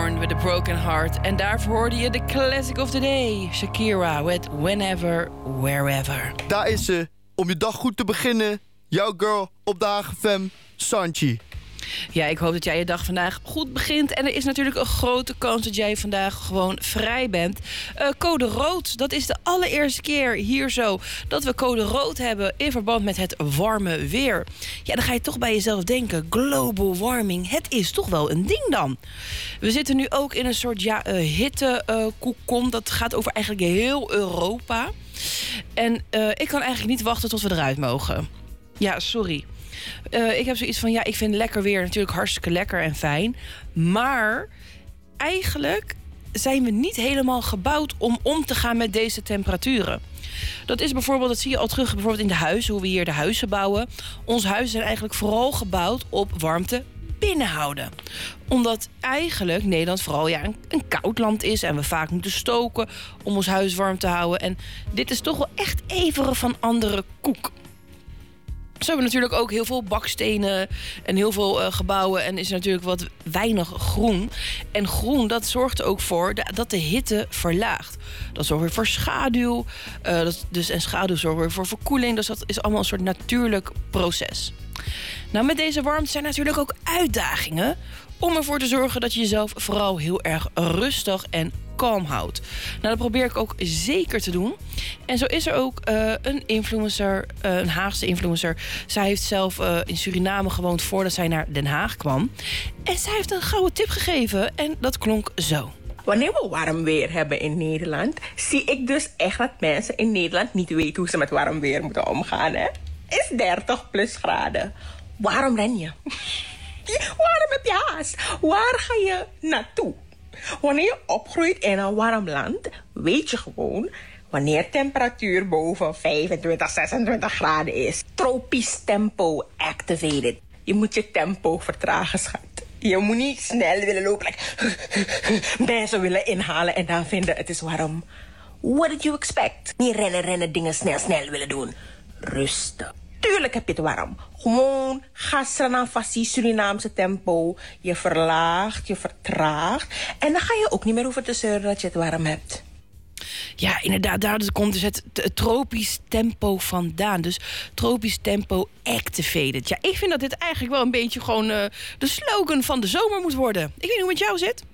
Born with a Broken Heart. En daarvoor hoorde je de classic of the day. Shakira with Whenever, Wherever. Daar is ze, om je dag goed te beginnen. Jouw girl op de HGFM, Sanchi. Ja, ik hoop dat jij je dag vandaag goed begint. En er is natuurlijk een grote kans dat jij vandaag gewoon vrij bent. Code rood, dat is de allereerste keer hier zo dat we code rood hebben in verband met het warme weer. Ja, dan ga je toch bij jezelf denken, global warming, het is toch wel een ding dan. We zitten nu ook in een soort hittekoekon. Dat gaat over eigenlijk heel Europa. En ik kan eigenlijk niet wachten tot we eruit mogen. Ja, sorry. Ik heb zoiets van, ja, ik vind lekker weer natuurlijk hartstikke lekker en fijn. Maar eigenlijk zijn we niet helemaal gebouwd om te gaan met deze temperaturen. Dat is bijvoorbeeld, dat zie je al terug bijvoorbeeld in de huizen, hoe we hier de huizen bouwen. Onze huizen zijn eigenlijk vooral gebouwd op warmte binnenhouden. Omdat eigenlijk Nederland vooral een koud land is en we vaak moeten stoken om ons huis warm te houden. En dit is toch wel echt even van andere koek. Zo hebben we natuurlijk ook heel veel bakstenen en heel veel gebouwen. En is er natuurlijk wat weinig groen. En groen, dat zorgt er ook voor dat de hitte verlaagt. Dat zorgt weer voor schaduw. En schaduw zorgt weer voor verkoeling. Dus dat is allemaal een soort natuurlijk proces. Nou, met deze warmte zijn natuurlijk ook uitdagingen om ervoor te zorgen dat je jezelf vooral heel erg rustig en kalm houdt. Nou, dat probeer ik ook zeker te doen. En zo is er ook een influencer, een Haagse influencer. Zij heeft zelf in Suriname gewoond voordat zij naar Den Haag kwam. En zij heeft een gouden tip gegeven en dat klonk zo. Wanneer we warm weer hebben in Nederland, zie ik dus echt dat mensen in Nederland niet weten hoe ze met warm weer moeten omgaan. Hè? Is 30 plus graden. Waarom ren je? Waarom heb je haast? Waar ga je naartoe? Wanneer je opgroeit in een warm land, weet je gewoon wanneer temperatuur boven 25, 26 graden is. Tropisch tempo activated. Je moet je tempo vertragen, schat. Je moet niet snel willen lopen. Mensen willen inhalen en dan vinden het is warm. What did you expect? Niet rennen, dingen snel willen doen. Rustig. Tuurlijk heb je het warm. Gewoon gasranafassie, Surinaamse tempo. Je verlaagt, je vertraagt. En dan ga je ook niet meer hoeven te zeuren dat je het warm hebt. Ja, inderdaad, daar komt dus het tropisch tempo vandaan. Dus tropisch tempo activated. Ja, ik vind dat dit eigenlijk wel een beetje gewoon de slogan van de zomer moet worden. Ik weet niet hoe het met jou zit.